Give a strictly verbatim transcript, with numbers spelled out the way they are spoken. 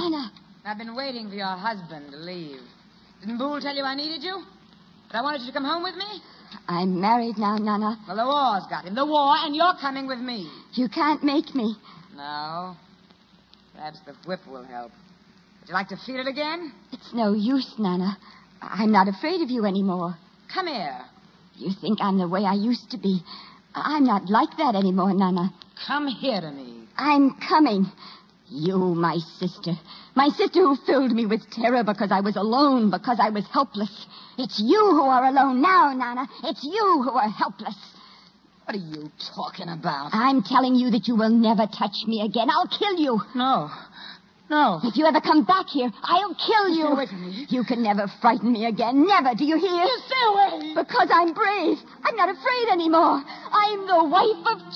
Nana. I've been waiting for your husband to leave. Didn't Boole tell you I needed you? That I wanted you to come home with me? I'm married now, Nana. Well, the war's got him. The war, and you're coming with me. You can't make me. No. Perhaps the whip will help. Would you like to feel it again? It's no use, Nana. I'm not afraid of you anymore. Come here. You think I'm the way I used to be. I'm not like that anymore, Nana. Come here to me. I'm coming. You, my sister. My sister who filled me with terror because I was alone, because I was helpless. It's you who are alone now, Nana. It's you who are helpless. What are you talking about? I'm telling you that you will never touch me again. I'll kill you. No. No. If you ever come back here, I'll kill you. Stay away from me. You can never frighten me again. Never. Do you hear? Stay away. Because I'm brave. I'm not afraid anymore. I'm the wife of